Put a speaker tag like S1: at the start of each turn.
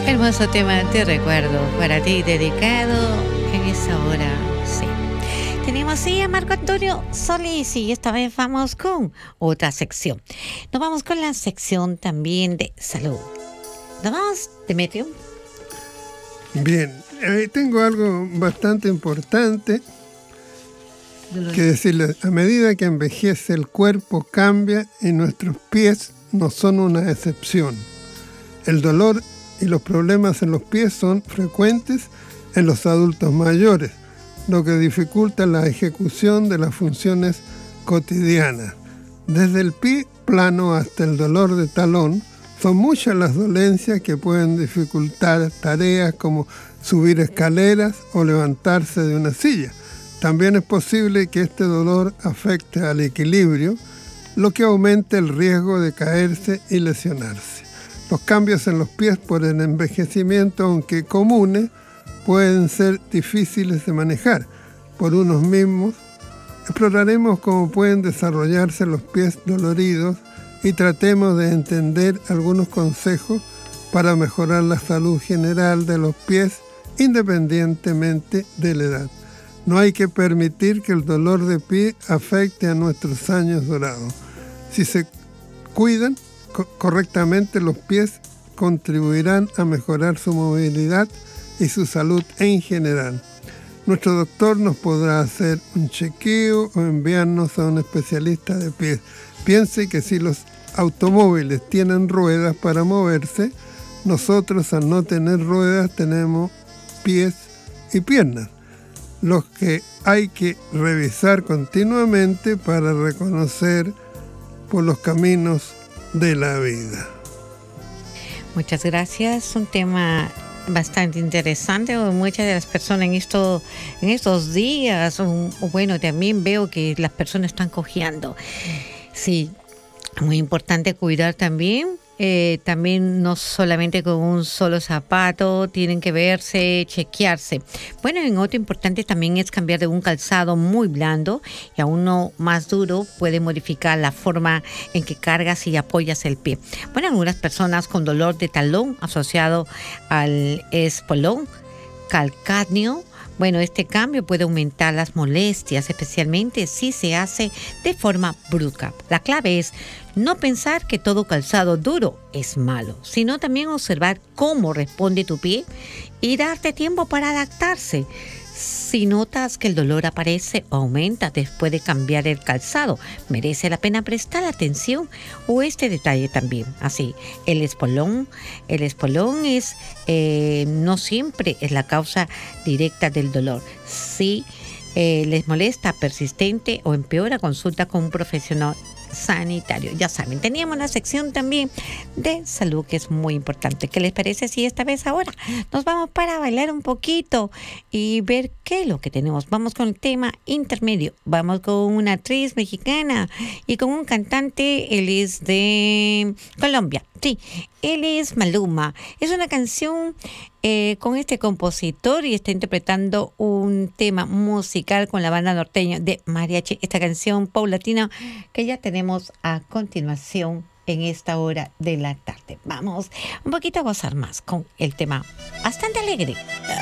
S1: Hermoso tema, te recuerdo, para ti dedicado en esa hora, sí. Tenemos sí a Marco Antonio Solís y esta vez vamos con otra sección. Nos vamos con la sección también de salud. ¿Nos vamos, Demetrio?
S2: Bien, tengo algo bastante importante que decirles. A medida que envejece el cuerpo cambia y nuestros pies no son una excepción. El dolor y los problemas en los pies son frecuentes en los adultos mayores, lo que dificulta la ejecución de las funciones cotidianas. Desde el pie plano hasta el dolor de talón, son muchas las dolencias que pueden dificultar tareas como subir escaleras o levantarse de una silla. También es posible que este dolor afecte al equilibrio, lo que aumenta el riesgo de caerse y lesionarse. Los cambios en los pies por el envejecimiento, aunque comunes, pueden ser difíciles de manejar por unos mismos. Exploraremos cómo pueden desarrollarse los pies doloridos y tratemos de entender algunos consejos para mejorar la salud general de los pies independientemente de la edad. No hay que permitir que el dolor de pie afecte a nuestros años dorados. Si se cuidan correctamente, los pies contribuirán a mejorar su movilidad y su salud en general. Nuestro doctor nos podrá hacer un chequeo o enviarnos a un especialista de pies. Piense que si los automóviles tienen ruedas para moverse, nosotros al no tener ruedas tenemos pies y piernas, los que hay que revisar continuamente para reconocer por los caminos de la vida.
S1: Muchas gracias. Un tema bastante interesante. Muchas de las personas en estos días, bueno, también veo que las personas están cojeando. Sí, muy importante cuidar también. También no solamente con un solo zapato, tienen que verse, chequearse. Bueno, en otro importante también es cambiar de un calzado muy blando y a uno más duro. Puede modificar la forma en que cargas y apoyas el pie. Bueno, algunas personas con dolor de talón asociado al espolón calcáneo. Bueno, este cambio puede aumentar las molestias, especialmente si se hace de forma brusca. La clave es no pensar que todo calzado duro es malo, sino también observar cómo responde tu pie y darte tiempo para adaptarse. Si notas que el dolor aparece o aumenta después de cambiar el calzado, merece la pena prestar atención o este detalle también. Así, el espolón es no siempre es la causa directa del dolor. Si les molesta persistente o empeora, consulta con un profesional sanitario. Ya saben, teníamos una sección también de salud que es muy importante. ¿Qué les parece si esta vez ahora nos vamos para bailar un poquito y ver qué es lo que tenemos? Vamos con el tema intermedio. Vamos con una actriz mexicana y con un cantante. Él es de Colombia. Sí, él es Maluma. Es una canción con este compositor y está interpretando un tema musical con la banda norteña de mariachi. Esta canción paulatina que ya tenemos a continuación en esta hora de la tarde. Vamos un poquito a gozar más con el tema bastante alegre.